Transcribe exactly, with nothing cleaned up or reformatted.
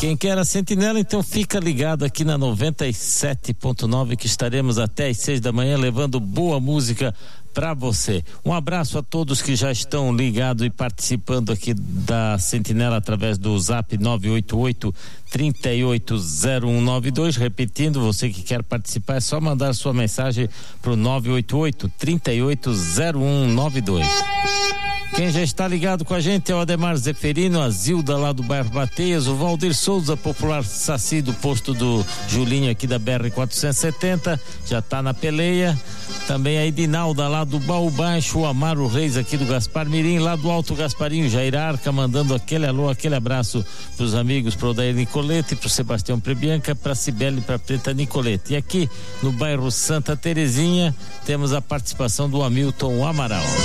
Quem quer a Sentinela, então fica ligado aqui na noventa e sete ponto nove, que estaremos até às seis da manhã levando boa música para você. Um abraço a todos que já estão ligados e participando aqui da Sentinela através do zap nove oito oito, três oito zero um nove dois. Repetindo, você que quer participar é só mandar sua mensagem pro nove oito oito, três oito zero um nove dois. Quem já está ligado com a gente é o Ademar Zeferino, a Zilda lá do bairro Bateias, o Valdir Souza, popular Saci do posto do Julinho aqui da B R quatrocentos e setenta, já está na peleia. Também a Edinalda lá do Baú Baixo, o Amaro Reis aqui do Gaspar Mirim, lá do Alto Gasparinho, Jair Arca, mandando aquele alô, aquele abraço para os amigos, para o Odair Nicolete, para o Sebastião Prebianca, para a Cibele e para a Preta Nicolete. E aqui no bairro Santa Terezinha temos a participação do Hamilton Amaral.